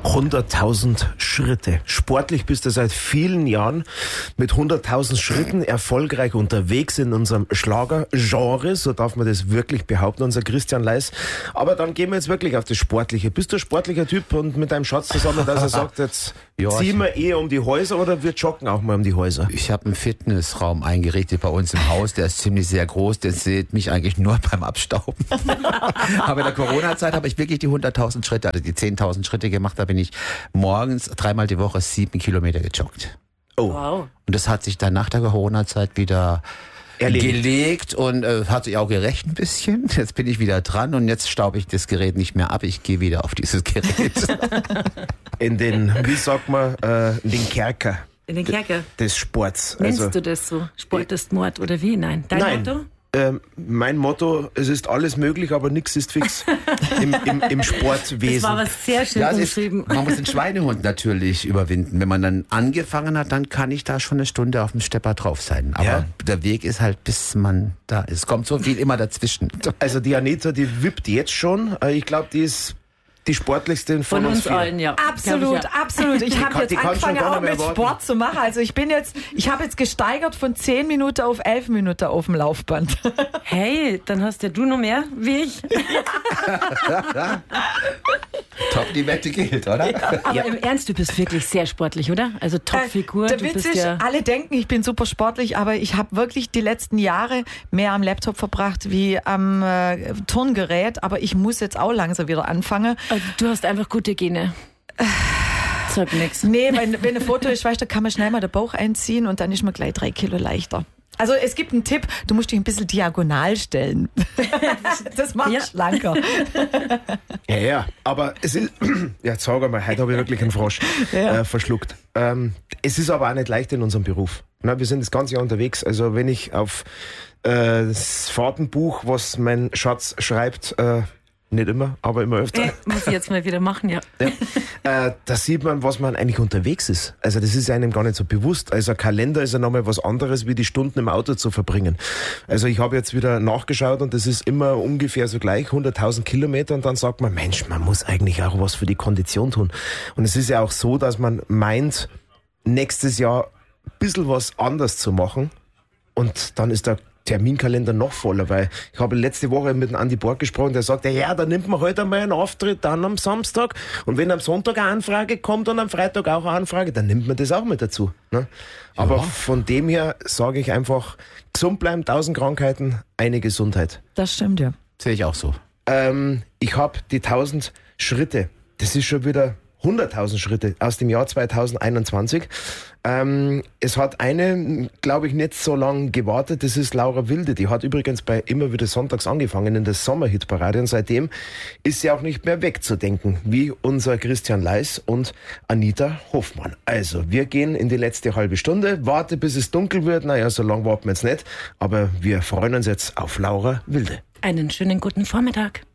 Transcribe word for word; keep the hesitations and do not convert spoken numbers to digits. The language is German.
hunderttausend Schritte. Sportlich bist du seit vielen Jahren mit hunderttausend Schritten erfolgreich unterwegs in unserem Schlagergenre. So darf man das wirklich behaupten, unser Christian Leis. Aber dann gehen wir jetzt wirklich auf das Sportliche. Bist du ein sportlicher Typ und mit deinem Schatz zusammen, dass er sagt, jetzt ja, ziehen wir eher um die Häuser oder wir joggen auch mal um die Häuser? Ich habe einen Fitnessraum eingerichtet bei uns im Haus. Der ist ziemlich sehr groß. Der sieht mich eigentlich nur beim Abstauben. Aber in der Corona-Zeit habe ich wirklich die hunderttausend Schritte, also die zehntausend Schritte gemacht. Da bin ich morgens dreimal die Woche sieben Kilometer gejoggt. Oh. Wow. Und das hat sich dann nach der Corona-Zeit wieder erledigt. gelegt und äh, hat sich auch gerecht ein bisschen. Jetzt bin ich wieder dran und jetzt staube ich das Gerät nicht mehr ab. Ich gehe wieder auf dieses Gerät. In den, wie sagt man, äh, in den Kerker. In den Kerker. Des Sports. Nennst also, du das so? Sport ist Mord oder wie? Nein. Dein Nein. Motto? Ähm, mein Motto, es ist alles möglich, aber nichts ist fix im, im, im Sportwesen. Das war was sehr schön Ja, es ist, umschrieben. man muss den Schweinehund natürlich überwinden. Wenn man dann angefangen hat, dann kann ich da schon eine Stunde auf dem Stepper drauf sein. Aber Ja. der Weg ist halt, bis man da ist. Kommt so viel immer dazwischen. Also die Anita, die wippt jetzt schon. Äh, Ich glaube, die ist die sportlichste von, Von uns, uns vier. allen, ja. Absolut, Glaub ich, ja. absolut. Ich habe kann- jetzt die kann schon angefangen gar auch nicht mehr mit warten. Sport zu machen. Also ich bin jetzt, ich habe jetzt gesteigert von zehn Minuten auf elf Minuten auf dem Laufband. Hey, dann hast ja du noch mehr wie ich. Top, die Wette gilt, oder? Aber im Ernst, du bist wirklich sehr sportlich, oder? Also Topfigur. Der du Witz bist ist, ja alle denken, ich bin super sportlich, aber ich habe wirklich die letzten Jahre mehr am Laptop verbracht wie am äh, Turngerät. Aber ich muss jetzt auch langsam wieder anfangen. Also, du hast einfach gute Gene. Sag nix. Nee, wenn, wenn ein Foto ist, weißt du, kann man schnell mal den Bauch einziehen und dann ist man gleich drei Kilo leichter. Also es gibt einen Tipp, du musst dich ein bisschen diagonal stellen. Das macht Ja. schlanker. Ja, ja, aber es ist, ja, jetzt sag einmal, heute habe ich wirklich einen Frosch Ja. äh, verschluckt. Ähm, es ist aber auch nicht leicht in unserem Beruf. Na, wir sind das ganze Jahr unterwegs. Also wenn ich auf äh, das Fahrtenbuch, was mein Schatz schreibt, äh, nicht immer, aber immer öfter, Äh, muss ich jetzt mal wieder machen, ja. ja, äh, da sieht man, was man eigentlich unterwegs ist. Also das ist einem gar nicht so bewusst. Also ein Kalender ist ja nochmal was anderes, wie die Stunden im Auto zu verbringen. Also ich habe jetzt wieder nachgeschaut und das ist immer ungefähr so gleich, hunderttausend Kilometer, und dann sagt man, Mensch, man muss eigentlich auch was für die Kondition tun. Und es ist ja auch so, dass man meint, nächstes Jahr ein bisschen was anders zu machen, und dann ist der Terminkalender noch voller, weil ich habe letzte Woche mit dem Andi Borg gesprochen, der sagte, ja, da nimmt man heute einmal einen Auftritt, dann am Samstag, und wenn am Sonntag eine Anfrage kommt und am Freitag auch eine Anfrage, dann nimmt man das auch mit dazu. Ne? Aber von dem her sage ich einfach, gesund bleiben, tausend Krankheiten, eine Gesundheit. Das stimmt, ja. Sehe ich auch so. Ähm, ich habe die tausend Schritte, das ist schon wieder hunderttausend Schritte aus dem Jahr zweitausendeinundzwanzig. Ähm, es hat eine, glaube ich, nicht so lange gewartet, das ist Laura Wilde. Die hat übrigens bei Immer wieder sonntags angefangen in der Sommerhitparade, und seitdem ist sie auch nicht mehr wegzudenken, wie unser Christian Leis und Anita Hoffmann. Also, wir gehen in die letzte halbe Stunde, warte bis es dunkel wird. Naja, so lange warten wir jetzt nicht, aber wir freuen uns jetzt auf Laura Wilde. Einen schönen guten Vormittag.